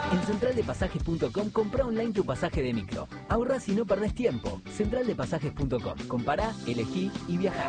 En centraldepasajes.com compra online tu pasaje de micro. Ahorrás y no perdés tiempo. Centraldepasajes.com. Compará, elegí y viajá.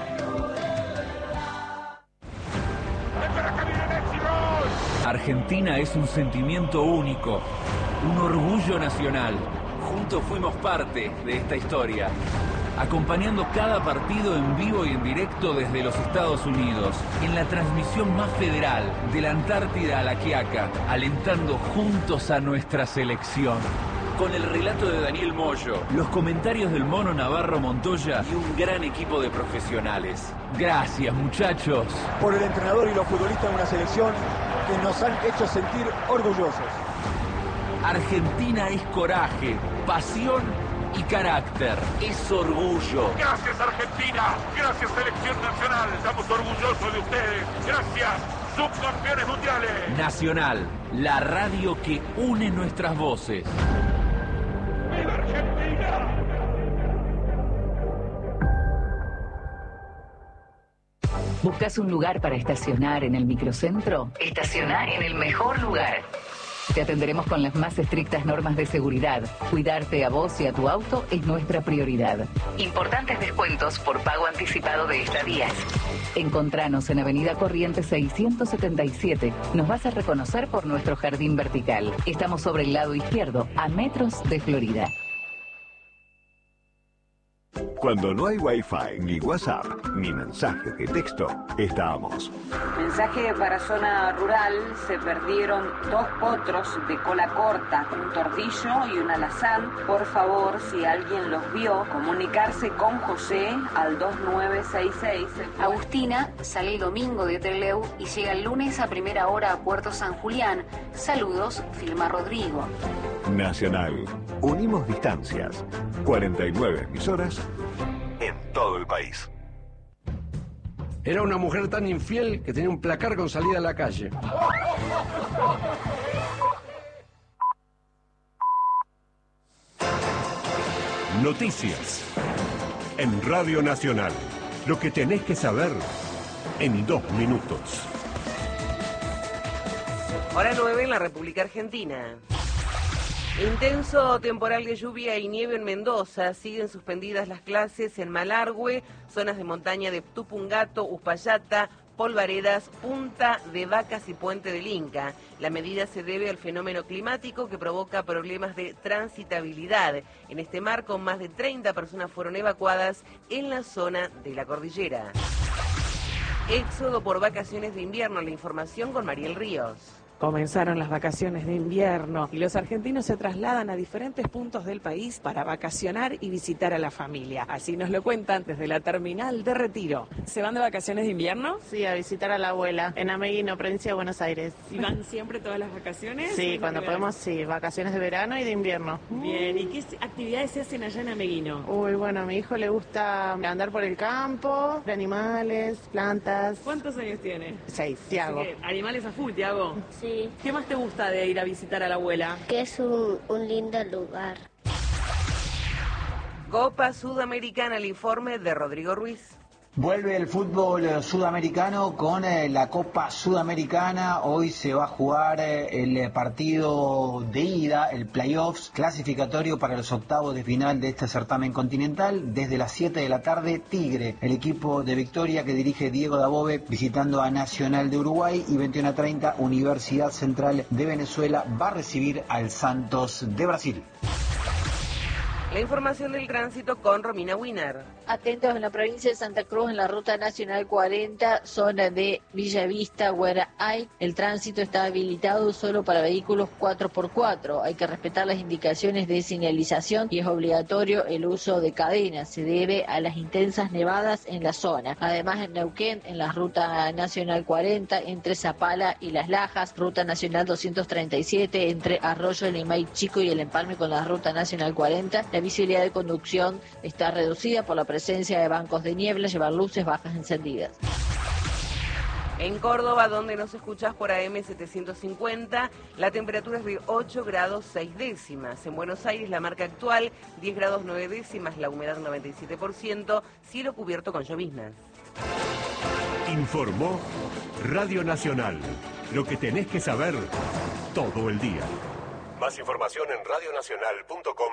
Argentina es un sentimiento único, un orgullo nacional. Juntos fuimos parte de esta historia, acompañando cada partido en vivo y en directo desde los Estados Unidos, en la transmisión más federal, de la Antártida a la Quiaca, alentando juntos a nuestra selección. Con el relato de Daniel Moyo, los comentarios del Mono Navarro Montoya y un gran equipo de profesionales. Gracias, muchachos. Por el entrenador y los futbolistas de una selección que nos han hecho sentir orgullosos. Argentina es coraje, pasión y carácter. Es orgullo. Gracias, Argentina. Gracias, Selección Nacional. Estamos orgullosos de ustedes. Gracias, subcampeones mundiales. Nacional, la radio que une nuestras voces. ¡Viva Argentina! ¿Buscas un lugar para estacionar en el microcentro? Estaciona en el mejor lugar. Te atenderemos con las más estrictas normas de seguridad. Cuidarte a vos y a tu auto es nuestra prioridad. Importantes descuentos por pago anticipado de estadías. Encontranos en Avenida Corrientes 677. Nos vas a reconocer por nuestro jardín vertical. Estamos sobre el lado izquierdo, a metros de Florida. Cuando no hay Wi-Fi, ni WhatsApp, ni mensajes de texto, estamos. Mensaje para zona rural: se perdieron 2 potros de cola corta, un tordillo y un alazán. Por favor, si alguien los vio, comunicarse con José al 2966. Agustina sale el domingo de Trelew y llega el lunes a primera hora a Puerto San Julián. Saludos, firma Rodrigo. Nacional. Unimos distancias. 49 emisoras en todo el país. Era una mujer tan infiel que tenía un placar con salida a la calle. Noticias en Radio Nacional. Lo que tenés que saber en 2 minutos. Hora 9 en la República Argentina. Intenso temporal de lluvia y nieve en Mendoza. Siguen suspendidas las clases en Malargüe, zonas de montaña de Tupungato, Uspallata, Polvaredas, Punta de Vacas y Puente del Inca. La medida se debe al fenómeno climático que provoca problemas de transitabilidad. En este marco, más de 30 personas fueron evacuadas en la zona de la cordillera. Éxodo por vacaciones de invierno. La información con Mariel Ríos. Comenzaron las vacaciones de invierno y los argentinos se trasladan a diferentes puntos del país para vacacionar y visitar a la familia. Así nos lo cuentan desde la terminal de Retiro. ¿Se van de vacaciones de invierno? Sí, a visitar a la abuela en Ameguino, provincia de Buenos Aires. ¿Y van siempre todas las vacaciones? Sí, cuando podemos, sí, vacaciones de verano y de invierno. Bien, ¿y qué actividades se hacen allá en Ameguino? Uy, bueno, a mi hijo le gusta andar por el campo, animales, plantas. ¿Cuántos años tiene? 6, Tiago. ¿Animales a full, Tiago? Sí. ¿Qué más te gusta de ir a visitar a la abuela? Que es un lindo lugar. Copa Sudamericana, el informe de Rodrigo Ruiz. Vuelve el fútbol sudamericano con la Copa Sudamericana. Hoy se va a jugar el partido de ida, el playoffs clasificatorio para los octavos de final de este certamen continental. Desde las 7 de la tarde, Tigre, el equipo de Victoria que dirige Diego Dabove, visitando a Nacional de Uruguay, y 21:30, Universidad Central de Venezuela va a recibir al Santos de Brasil. La información del tránsito con Romina Wiener. Atentos en la provincia de Santa Cruz, en la ruta nacional 40, zona de Villavista, Guaraay. El tránsito está habilitado solo para vehículos 4x4. Hay que respetar las indicaciones de señalización y es obligatorio el uso de cadenas. Se debe a las intensas nevadas en la zona. Además, en Neuquén, en la ruta nacional 40, entre Zapala y Las Lajas, ruta nacional 237, entre Arroyo, el Limay Chico y el Empalme con la ruta nacional 40, la visibilidad de conducción está reducida por la presencia de bancos de niebla, llevar luces bajas encendidas. En Córdoba, donde nos escuchás por AM 750, la temperatura es de 8 grados 6 décimas. En Buenos Aires, la marca actual, 10 grados 9 décimas, la humedad 97%, cielo cubierto con lloviznas. Informó Radio Nacional. Lo que tenés que saber todo el día. Más información en radionacional.com.